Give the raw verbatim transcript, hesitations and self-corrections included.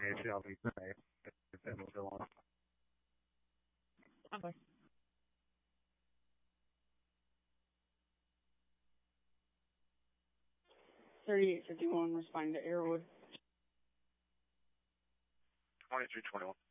A C L V today. If they move along. Okay. thirty-eight fifty-one, responding to Airwood. twenty-three twenty-one.